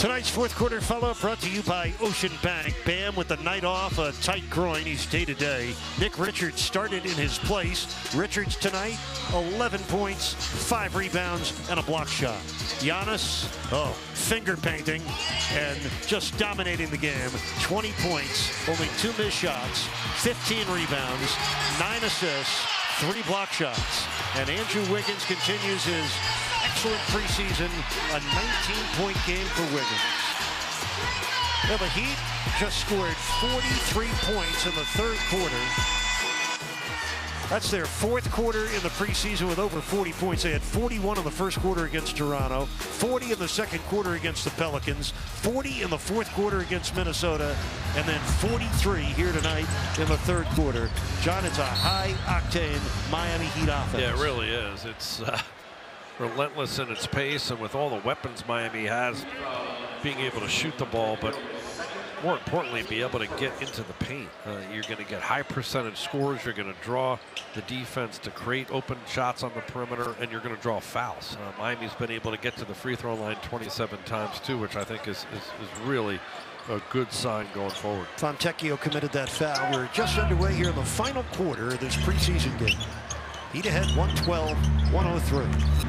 Tonight's fourth quarter follow-up brought to you by Ocean Bank. Bam with the night off, a tight groin. He's day-to-day. Nick Richards started in his place. Richards tonight, 11 points, 5 rebounds, and a block shot. Giannis, finger painting and just dominating the game. 20 points, only 2 missed shots, 15 rebounds, 9 assists, 3 block shots. And Andrew Wiggins continues his excellent preseason, a 19-point game for Wiggins. Now the Heat just scored 43 points in the third quarter. That's their fourth quarter in the preseason with over 40 points. They had 41 in the first quarter against Toronto, 40 in the second quarter against the Pelicans, 40 in the fourth quarter against Minnesota, and then 43 here tonight in the third quarter. John, it's a high-octane Miami Heat offense. Yeah, it really is. It's relentless in its pace, and with all the weapons Miami has, being able to shoot the ball, but more importantly, be able to get into the paint. You're going to get high percentage scores. You're going to draw the defense to create open shots on the perimeter, and you're going to draw fouls. Miami's been able to get to the free throw line 27 times too, which I think is really a good sign going forward. Fontecchio committed that foul. We're just underway here in the final quarter of this preseason game. Heat ahead 112-103.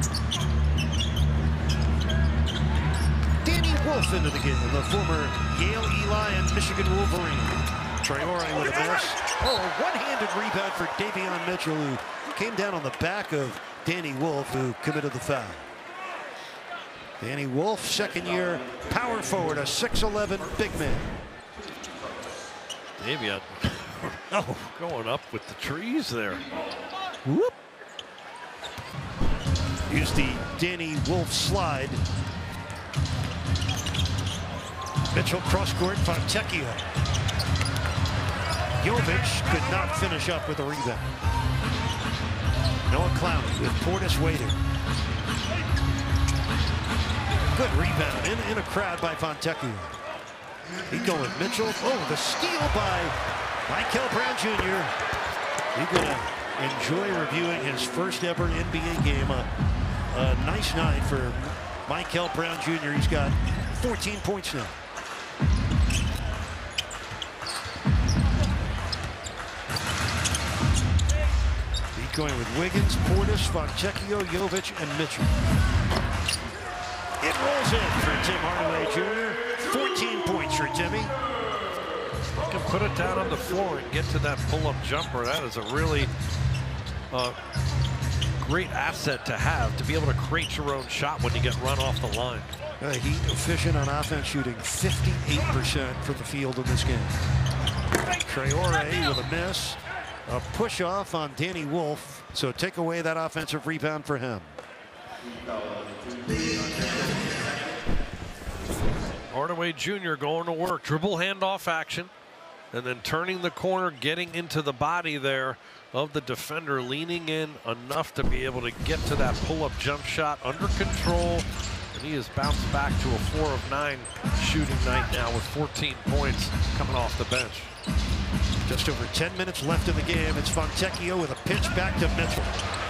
Danny Wolf into the game, the former Yale Eli and Michigan Wolverine. Traore with a miss. A one-handed rebound for Davion Mitchell, who came down on the back of Danny Wolf, who committed the foul. Danny Wolf, second-year power forward, a 6'11" big man. Davion going up with the trees there. Whoop. Use the Danny Wolf slide. Mitchell cross-court, Fontecchio. Jovic could not finish up with a rebound. Noah Clowney with Portis waiting. Good rebound in a crowd by Fontecchio. He going Mitchell. The steal by Michael Brown Jr. He's going to enjoy reviewing his first ever NBA game. A nice night for Michael Brown Jr. He's got 14 points now. He's going with Wiggins, Portis, Fontecchio, Jovic, and Mitchell. It rolls in for Tim Hardaway Jr. 14 points for Timmy. You can put it down on the floor and get to that pull-up jumper. That is a really great asset to have, to be able to create your own shot when you get run off the line. Heat efficient on offense, shooting 58% from the field in this game. Traore with a miss. A push off on Danny Wolf. So take away that offensive rebound for him. Hardaway Jr. going to work. Dribble handoff action. And then turning the corner, getting into the body there of the defender, leaning in enough to be able to get to that pull-up jump shot under control. And he has bounced back to a 4 of 9 shooting night now with 14 points coming off the bench. Just over 10 minutes left in the game. It's Fontecchio with a pitch back to Mitchell.